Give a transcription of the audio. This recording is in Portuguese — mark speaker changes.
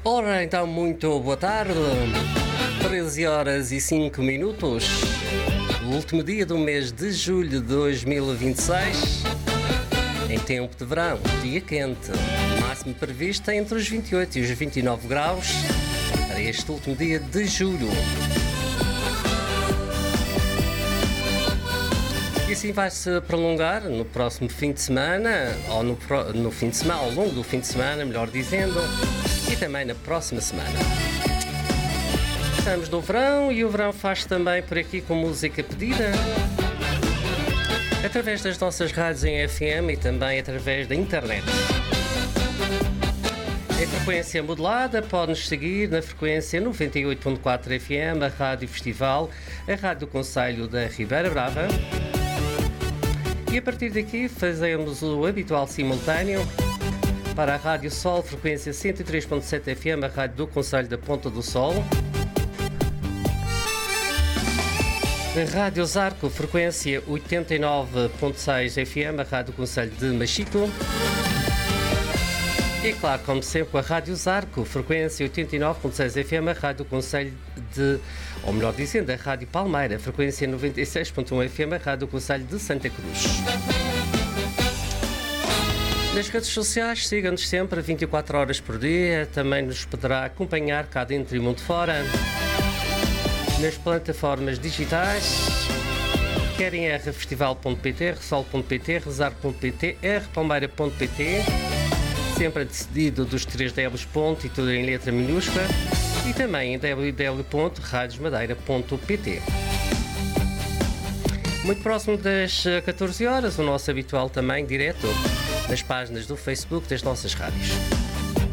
Speaker 1: Ora, então, muito boa tarde. 13 horas e 5 minutos. O último dia do mês de julho de 2026. Em tempo de verão, dia quente. Máximo previsto entre os 28 e os 29 graus para este último dia de julho. E assim vai-se prolongar no próximo fim de semana, ou no fim de semana, ao longo do fim de semana, melhor dizendo, e também na próxima semana. Estamos no verão e o verão faz também por aqui com música pedida, através das nossas rádios em FM e também através da internet. Em frequência modulada, pode-nos seguir na frequência 98.4 FM, a Rádio Festival, a Rádio do Concelho da Ribeira Brava. E a partir daqui fazemos o habitual simultâneo para a Rádio Sol, frequência 103.7 FM, a Rádio do Concelho da Ponta do Sol. A Rádio Zarco, frequência 89.6 FM, a Rádio do Concelho de Machico. E claro, como sempre, a Rádio Zarco, frequência 89.6 FM, a Rádio do Concelho de, ou melhor dizendo, a Rádio Palmeira, frequência 96.1 FM, a Rádio do Concelho de Santa Cruz. Nas redes sociais, sigam-nos sempre 24 horas por dia, também nos poderá acompanhar cá dentro e mundo fora. Nas plataformas digitais, querem rfestival.pt, rsol.pt, rezar.pt, rpalmeira.pt, sempre decidido dos 3 Ws, e tudo em letra minúscula, e também em www.radiosmadeira.pt. Muito próximo das 14 horas, o nosso habitual também direto nas páginas do Facebook das nossas rádios.